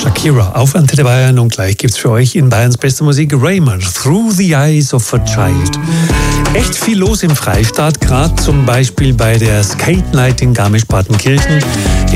Shakira auf Antenne Bayern und gleich gibt's für euch in Bayerns beste Musik Raymond, Through the Eyes of a Child. Echt viel los im Freistaat, gerade zum Beispiel bei der Skate Night in Garmisch-Partenkirchen.